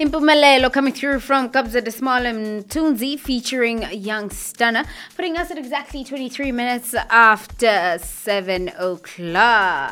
Impumelelo coming through from Kabza De Small and Tunzi featuring Young Stunner, putting us at exactly 23 minutes after 7 o'clock.